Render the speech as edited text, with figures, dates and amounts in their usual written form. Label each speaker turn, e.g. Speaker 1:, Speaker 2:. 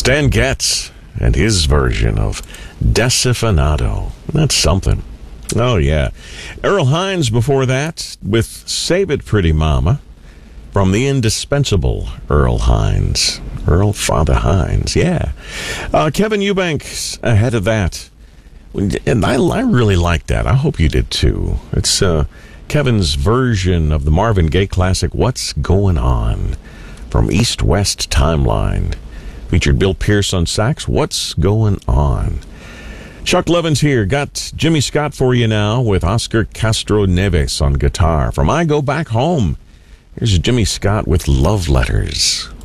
Speaker 1: Stan Getz and his version of Desafinado. That's something. Oh, yeah. Earl Hines before that with Save It Pretty Mama from the indispensable Earl Hines. Earl Father Hines, yeah. Kevin Eubanks ahead of that. And I really like that. I hope you did too. It's Kevin's version of the Marvin Gaye classic, What's Going On? From East West Timeline. Featured Bill Pierce on sax. What's Going On? Chuck Levin's here. Got Jimmy Scott for you now with Oscar Castro Neves on guitar. From I Go Back Home, here's Jimmy Scott with Love Letters.